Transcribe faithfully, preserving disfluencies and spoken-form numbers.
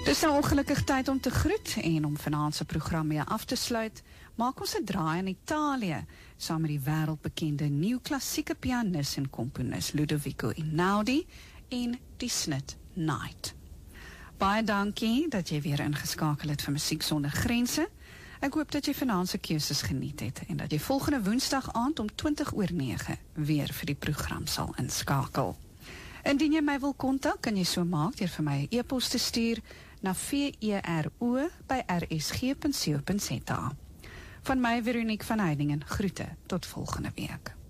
Dis nou ongelukkig tyd om te groet en om vanaand se program mee af te sluit. Maak ons 'n draai in Italië saam met die wêreldbekende nuwe-klassieke pianis en komponis Ludovico Einaudi en die snit Night. Baie dankie dat jy weer ingeskakel het vir Musiek Sonder Grense. Ek hoop dat jy vanaand se keuses geniet het en dat jy volgende Woensdag aand om twintig oor nege weer vir die program sal inskakel. Indien jy my wil kontak, kan jy so maak deur vir my 'n e-pos te stuur na vero by r s g punt co punt za. Van my, Veronique van Heidingen, groete tot volgende week.